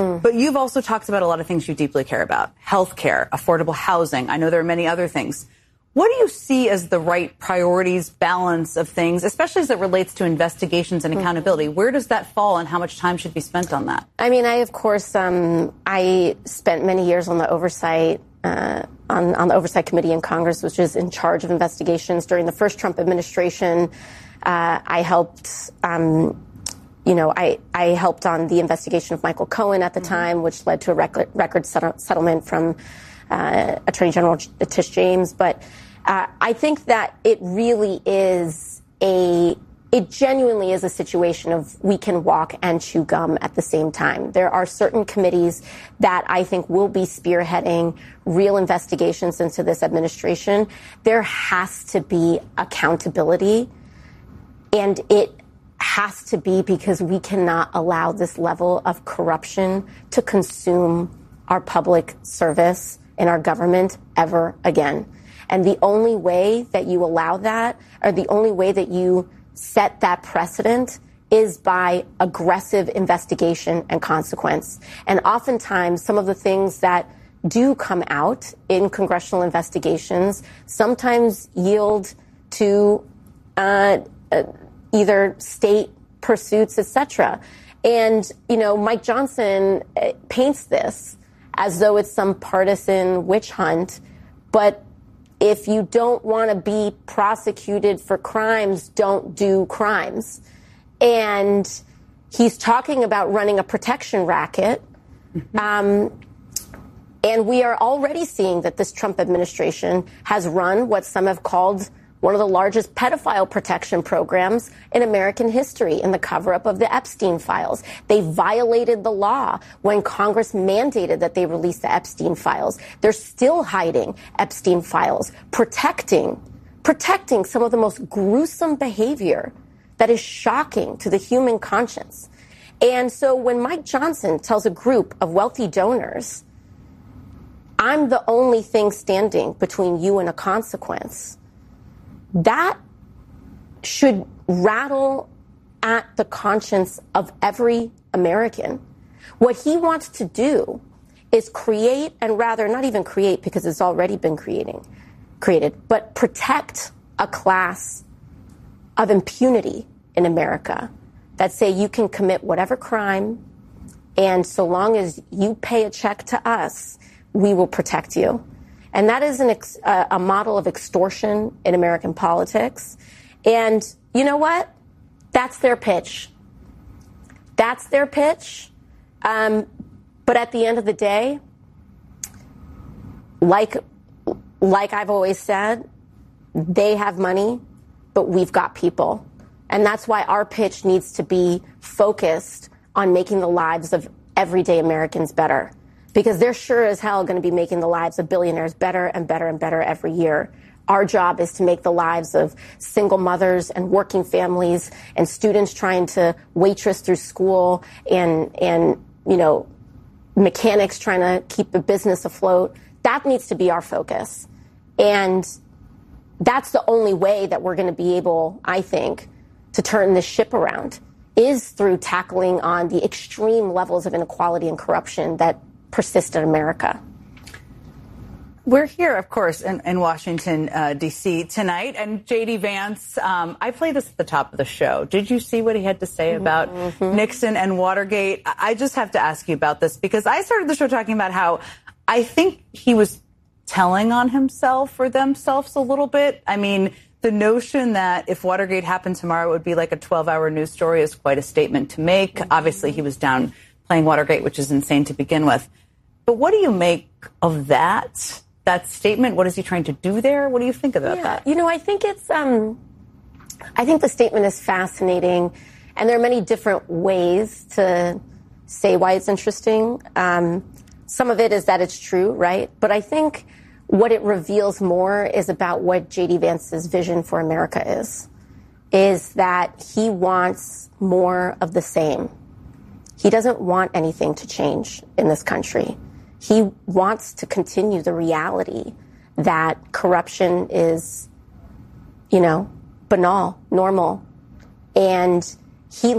But you've also talked about a lot of things you deeply care about. Healthcare, affordable housing. I know there are many other things. What do you see as the right priorities, balance of things, especially as it relates to investigations and accountability? Where does that fall and how much time should be spent on that? I mean, I spent many years on the oversight on the Oversight Committee in Congress, which is in charge of investigations. During the first Trump administration, I helped I helped on the investigation of Michael Cohen at the time, which led to a record settlement from Attorney General Tish James. But I think that it genuinely is a situation of we can walk and chew gum at the same time. There are certain committees that I think will be spearheading real investigations into this administration. There has to be accountability, and it has to be because we cannot allow this level of corruption to consume our public service in our government ever again. And the only way that you allow that, or the only way that you set that precedent, is by aggressive investigation and consequence. And oftentimes, some of the things that do come out in congressional investigations sometimes yield to either state pursuits, etc. And, Mike Johnson paints this as though it's some partisan witch hunt. But if you don't want to be prosecuted for crimes, don't do crimes. And he's talking about running a protection racket. And we are already seeing that this Trump administration has run what some have called one of the largest pedophile protection programs in American history in the cover-up of the Epstein files. They violated the law when Congress mandated that they release the Epstein files. They're still hiding Epstein files, protecting some of the most gruesome behavior that is shocking to the human conscience. And so when Mike Johnson tells a group of wealthy donors, I'm the only thing standing between you and a consequence, that should rattle at the conscience of every American. What he wants to do is create, and rather not even create because it's already been created, but protect a class of impunity in America that say you can commit whatever crime, and so long as you pay a check to us, we will protect you. And that is a model of extortion in American politics. And you know what? That's their pitch. But at the end of the day, like I've always said, they have money, but we've got people. And that's why our pitch needs to be focused on making the lives of everyday Americans better. Because they're sure as hell going to be making the lives of billionaires better and better and better every year. Our job is to make the lives of single mothers and working families and students trying to waitress through school and mechanics trying to keep the business afloat. That needs to be our focus. And that's the only way that we're going to be able, I think, to turn this ship around, is through tackling on the extreme levels of inequality and corruption that persist in America. We're here, of course, in Washington, D.C. tonight. And J.D. Vance, I played this at the top of the show. Did you see what he had to say about Nixon and Watergate? I just have to ask you about this because I started the show talking about how I think he was telling on himself or themselves a little bit. I mean, the notion that if Watergate happened tomorrow, it would be like a 12-hour news story is quite a statement to make. Obviously, he was down playing Watergate, which is insane to begin with. But what do you make of that statement? What is he trying to do there? What do you think about that? I think it's, I think the statement is fascinating, and there are many different ways to say why it's interesting. Some of it is that it's true, right? But I think what it reveals more is about what J.D. Vance's vision for America is that he wants more of the same. He doesn't want anything to change in this country. He wants to continue the reality that corruption is, banal, normal. And he